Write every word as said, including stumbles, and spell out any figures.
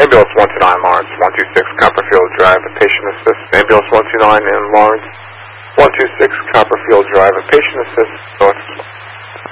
Ambulance one two nine Lawrence, one two six Copperfield Drive, a patient assist. Ambulance one two nine in Lawrence, one two six Copperfield Drive, a patient assist. North